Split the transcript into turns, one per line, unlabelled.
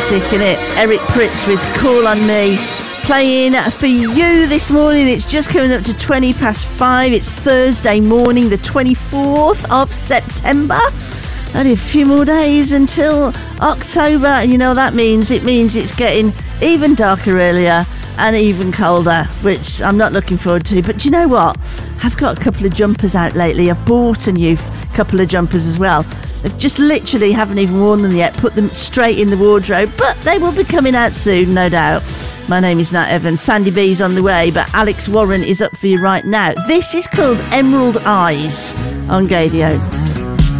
classic, innit? Eric Prydz with Call on Me. Playing for you this morning. It's just coming up to 5:20. It's Thursday morning, the 24th of September. Only a few more days until October. And you know what that means? It means it's getting even darker earlier and even colder, which I'm not looking forward to. But do you know what? I've got a couple of jumpers out lately. I've bought a new couple of jumpers as well. I've just literally haven't even worn them yet. Put them straight in the wardrobe. But they will be coming out soon, no doubt. My name is Nat Evans. Sandy B's on the way, but Alex Warren is up for you right now. This is called Emerald Eyes on Gadio.